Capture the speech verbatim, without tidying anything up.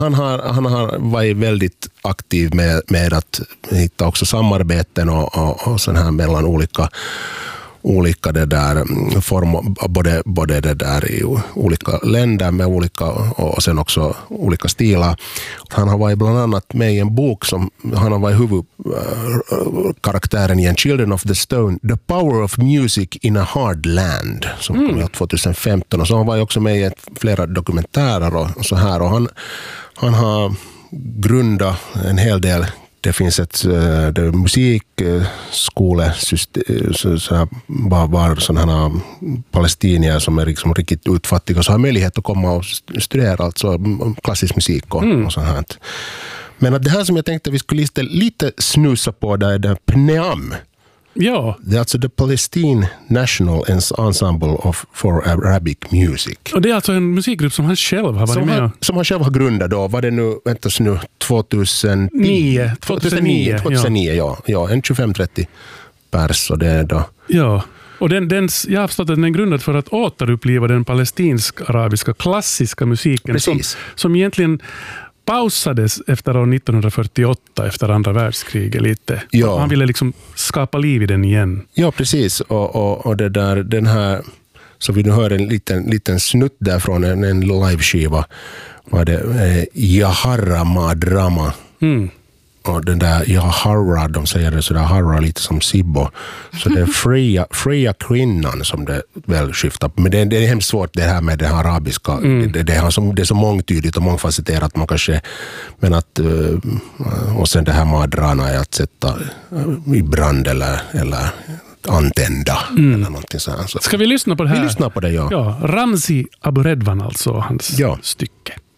Han har, han har varit väldigt aktiv med, med att hitta också samarbeten och, och, och sån här mellan olika olika det där form, både, både det där i olika länder med olika och sen också olika stilar. Han har varit bland annat med i en bok som han har varit huvudkaraktären i en Children of the Stone, The Power of Music in a Hard Land, som mm. kom ut tjugohundrafemton, och så har han varit också med i flera dokumentärer och, och så här, och han, han har grundat en hel del. Det finns ett uh, musikskolesystem så, så här, bara, bara sådana här palestinier som är liksom riktigt utfattiga så har möjlighet att komma och studera alltså klassisk musik och, mm. och sånt här. Men att det här som jag tänkte vi skulle lite, lite snusa på där är det P N E A M. Ja. Det är alltså The Palestine National Ensemble of for Arabic Music. Och det är alltså en musikgrupp som han själv har varit som med. Han, som han själv har grundat då. Var det nu, vänta nu, tjugohundranio? tjugohundranio, tjugohundranio ja. ja. En tjugofem trettio pers och det är då. Ja. Och den, den, jag har förstått att den är grundad för att återuppliva den palestinsk-arabiska klassiska musiken som, som egentligen pausades efter år nittonhundrafyrtioåtta efter andra världskriget lite. Ja. Han ville liksom skapa liv i den igen. Ja, precis. Och, och, och det där, den här, så vi nu hör en liten, liten snutt därifrån en, en live-skiva var det eh, Yaharra Madrama. Mm. Och den där Yaharra, de säger det sådär Harra lite som Sibbo. Så det är fria, fria kvinnan som det väl skiftar på. Men det, det är hemskt svårt det här med det här arabiska. Mm. Det, det, är så, det är så mångtydigt och mångfacetterat man kanske, men att och sen det här madrana är att sätta i brand eller, eller antända mm. eller någonting sådär. Så. Ska vi lyssna på det här? Vi lyssnar på det, ja. Ja, Ramzi Aburedwan alltså, hans ja. stycke.